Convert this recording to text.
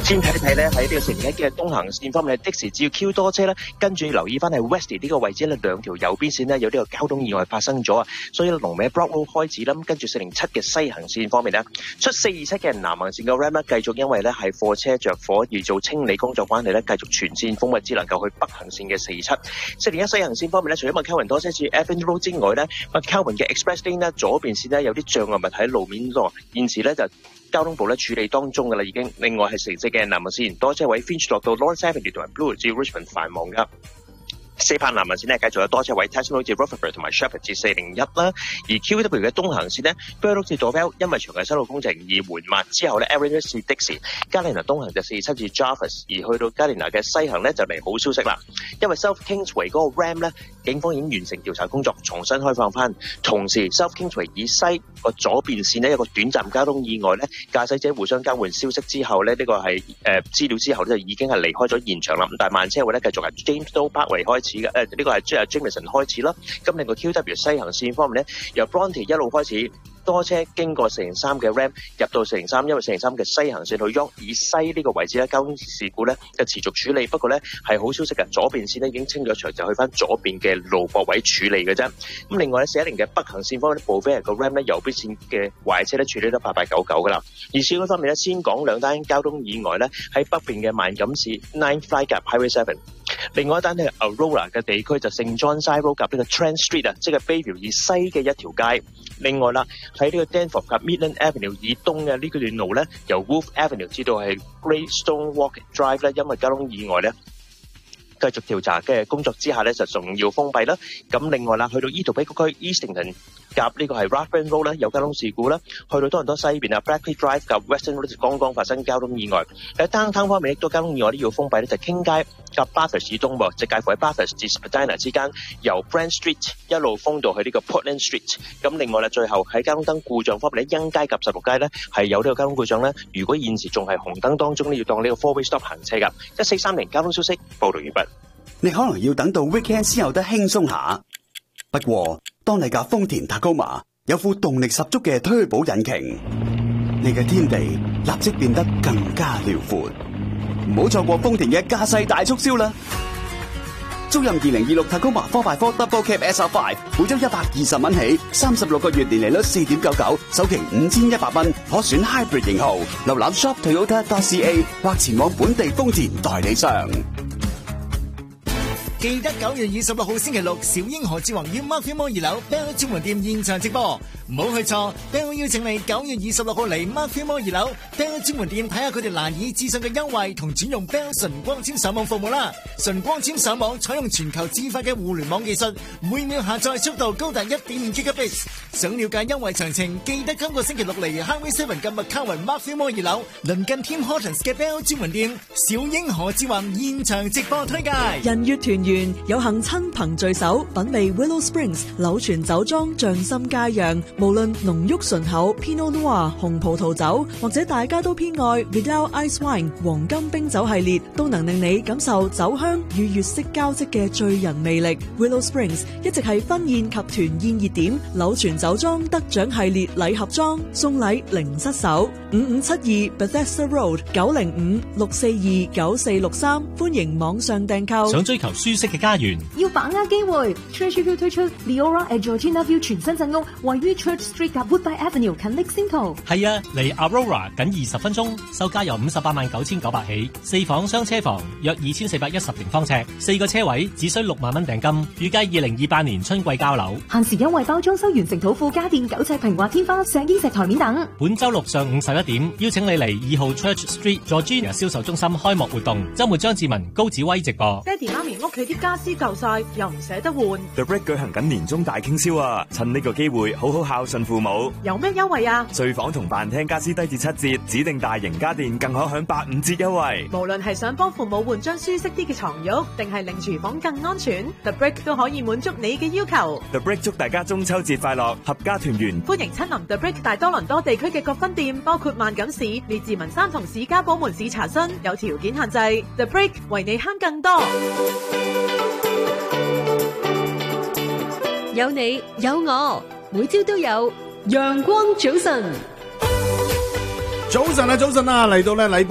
先睇一睇咧，喺呢個城1嘅東行線方面，的士只要 Q 多車咧，跟住留意翻係 Westie 呢個位置咧，兩條右邊線咧有呢個交通意外發生咗啊，所以龍尾 Broad Road 開始啦，跟住407嘅西行線方面咧，出427嘅南行線嘅 Ram 咧，繼續因為咧係貨車着火而做清理工作關係咧，繼續全線封閉，只能夠去北行線嘅427。401西行線方面咧，除咗McCowan多車處 Avenue Road 之外咧，McCowan嘅 Express Lane 咧左邊線咧有啲障礙物喺路面度，現時咧就交通部咧處理當中嘅啦，已經。另外係4嘅南行線多車位 Finch 落到 Lawrence Avenue 同埋 Blue 至 Richmond 繁忙噶。4南行線咧繼續有多車位 Tesla 至 Rutherford 同埋 Shepherd 至401啦。而 QW 嘅東行線咧 Burloak 至 Dorval 因為長期修路工程而緩慢，之後咧 Arundel 至 Dixie， 加連拿東行就47至 Jarvis， 而去到加連拿嘅西行咧就嚟好消息啦，因為 South Kingsway 嗰個 Ram 咧警方已經完成調查工作，重新開放翻。同時 South Kingsway 以西個左邊線呢，有個短暫交通意外咧，駕駛者互相交換消息之後咧，呢個係資料之後咧就已經係離開咗現場啦。咁但係慢車位咧繼續係 Jamestown Parkway 開始嘅，呢個係Jameson 開始啦。咁另外 QW 西行線方面咧，由 Bronte 一路開始。多車經過403嘅 Ram 入到403，因為403嘅西行線去 York 以西呢個位置咧，交通事故咧就持續處理。不過咧係好消息嘅，左邊線咧已經清咗場，就去翻左邊嘅路駁位處理嘅啫。咁另外咧410嘅北行線方面咧，Beauvais個 Ram 咧右邊線嘅壞車咧處理得8899噶啦。而市區方面咧，先講兩單交通意外咧，喺北邊嘅萬錦市 9 Fly Gap Highway 7。另外一單係 Aurora 嘅地區就聖 John Side Road 夾呢個 Trent Street 啊，即係 Bayview 以西嘅一條街。另外啦，喺呢個 Danforth 及 Midland Avenue 以東嘅呢個段路咧，由 Wolf Avenue 至到係 Greystone Walk Drive 咧，因為交通意外咧，繼續調查嘅工作之下咧，就仲要封閉啦。咁另外啦，去到伊圖比谷區 Eastington 夾呢個係 Rathburn Road 咧，有交通事故啦。去到多倫多西邊啊 Blackley Drive 及 Western Road 剛剛發生交通意外。喺 Downtown 方面亦都交通意外都要封閉咧，就傾街夾 Bathurst 以東喎，即介乎喺 Bathurst 至 Spadina 之間，由 Brand Street 一路封到去呢個 Portland Street。咁另外咧，最後喺交通燈故障方面咧，欣街及16街咧係有呢個交通故障咧。如果現時仲係紅燈當中咧，要當呢個 four-way stop 行車㗎。1430交通消息報道完畢。 你可能要等到 weekend 先有得輕鬆下，不過當你架豐田 Tacoma 有副動力十足嘅推保引擎，你嘅天地立即變得更加遼闊。唔好錯過豐田嘅駕駛大促銷啦！租賃2026 Tacoma 4x4 Double Cab SR5，每周120蚊起，36個月年利率4.99，首期5100蚊，可選 Hybrid 型號。瀏覽 shoptoyota.ca 或前往本地豐田代理商。 記得9月26號星期六，小英何志宏於 Markham Mall 2樓 Bell 專門店現場直播，唔好去錯。Bell 邀請你9月26號嚟 Markham Mall 2樓 Bell 專門店睇下佢哋難以置信嘅優惠同轉用 Bell 純光纖上網服務啦。純光纖上網採用全球智慧嘅互聯網技術，每秒下載速度高達 1.5 Gigabits。想了解優惠詳情，記得今個星期六嚟 Highway 7嘅 McCowan Markham Mall 2樓鄰近 Tim Hortons 嘅 Bell 專門店，小英何志宏現場直播推介。 人月團圓有幸親朋聚首，品味 Willow Springs 柳泉酒莊匠心佳釀，無論濃郁醇厚 Pinot Noir 紅葡萄酒，或者大家都偏愛 Vidal Ice Wine 黃金冰酒系列，都能令你感受酒香與月色交織嘅醉人魅力。Willow Springs 一直係婚宴及團宴熱點，柳泉酒莊得獎系列禮盒裝，送禮零失手。5572 Bethesda Road 905-642-9463，歡迎網上訂購。 想追求舒適嘅家園， 要把握機會。Churchview 推出 Leora at Georgina View 全新鎮屋，位於 Church Street 及 Woodbine Avenue 近 Lexington。 係啊，離 Aurora 僅20分鐘，售價由589900起，4房雙車房，約2410平方尺，4個車位，只需6萬蚊訂金，預計2028年春季交樓。 限時優惠包裝修完成土庫家電9尺平滑天花、石英石台面等。 本周六上午11點，邀請你嚟2號 Church Street Georgina 銷售中心開幕活動，周末張志文、高子威直播。 爹哋媽咪屋企啲家私舊晒，又唔捨得換。 The Brick 舉行緊年終大傾銷啊！趁呢個機會好好孝順父母。 有咩優惠啊？ 睡房同飯廳家私低至7折，指定大型家電更可享85折優惠。 無論係想幫父母換張舒適啲嘅床褥，定係令廚房更安全， The Brick 都可以滿足你嘅要求。 The Brick 祝大家中秋節快樂，合家團圓。 歡迎親臨 The Brick 大多倫多地區嘅各分店，包括萬錦市、列治文山同士嘉堡門市查詢，有條件限制。The Brick 為你慳更多。 有你有我，每朝都有陽光早晨。 早晨啊，嚟到咧禮拜